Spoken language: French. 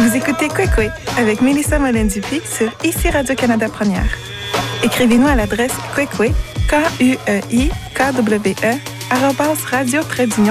Vous écoutez Kwekwe avec Mélissa Mollin-Dupuis sur ICI Radio-Canada Première. Écrivez-nous à l'adresse kwekwe, KUEIKWE, @radio-canada.ca.